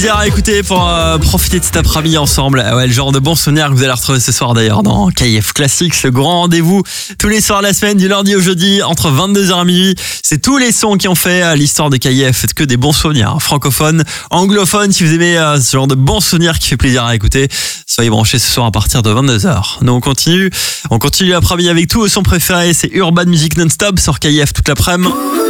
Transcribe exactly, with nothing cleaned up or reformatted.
À écouter pour euh, profiter de cet après-midi ensemble. Ouais, le genre de bons souvenirs que vous allez retrouver ce soir d'ailleurs dans K F Classics, le grand rendez-vous tous les soirs de la semaine, du lundi au jeudi, entre vingt-deux heures et minuit. C'est tous les sons qui ont fait l'histoire de K F. Faites que des bons souvenirs, francophones, anglophones. Si vous aimez euh, ce genre de bons souvenirs qui fait plaisir à écouter, soyez branchés ce soir à partir de vingt-deux heures. Nous on continue, on continue l'après-midi avec tout au son préféré, c'est Urban Music Non-Stop sur K F toute l'après-midi.